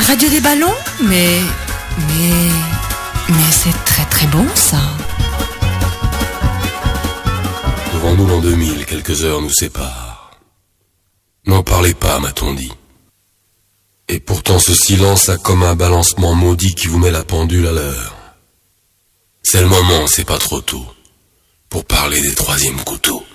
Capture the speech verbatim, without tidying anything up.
Radio des ballons? Mais... Mais... Mais c'est très très bon ça. Devant nous l'an deux mille, quelques heures nous séparent. N'en parlez pas, m'a-t-on dit. Et pourtant ce silence a comme un balancement maudit qui vous met la pendule à l'heure. C'est le moment, c'est pas trop tôt, pour parler des troisièmes couteaux.